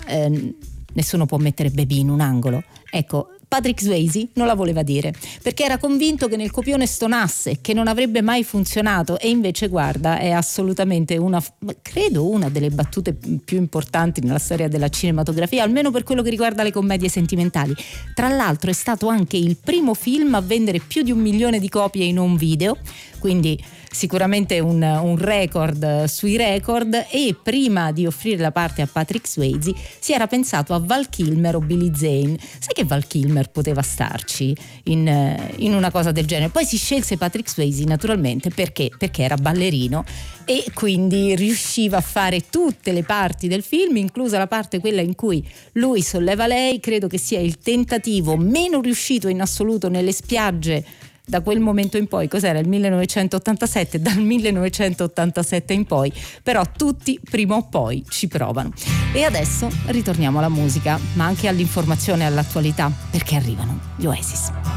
nessuno può mettere Baby in un angolo. Ecco, Patrick Swayze non la voleva dire, perché era convinto che nel copione stonasse, che non avrebbe mai funzionato, e invece guarda, è assolutamente credo una delle battute più importanti nella storia della cinematografia, almeno per quello che riguarda le commedie sentimentali. Tra l'altro è stato anche il primo film a vendere più di 1 milione di copie in home video, quindi sicuramente un record sui record, e prima di offrire la parte a Patrick Swayze si era pensato a Val Kilmer o Billy Zane. Sai che Val Kilmer poteva starci in una cosa del genere? Poi si scelse Patrick Swayze naturalmente perché era ballerino e quindi riusciva a fare tutte le parti del film, inclusa la parte quella in cui lui solleva lei. Credo che sia il tentativo meno riuscito in assoluto nelle spiagge da quel momento in poi. Cos'era? Il 1987, dal 1987 in poi, però tutti prima o poi ci provano. E adesso ritorniamo alla musica, ma anche all'informazione e all'attualità, perché arrivano gli Oasis.